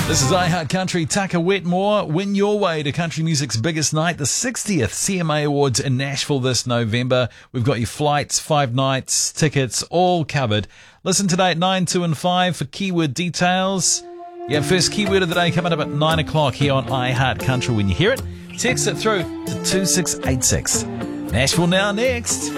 This is iHeart Country. Tucker Wetmore. Win your way to country music's biggest night, the 60th CMA Awards in Nashville this November. We've got your flights, 5 nights, tickets, all covered. Listen today at 9, 2 and 5 for keyword details. Yeah, first keyword of the day coming up at 9 o'clock here on iHeart Country. When you hear it, text it through to 2686. Nashville Now next.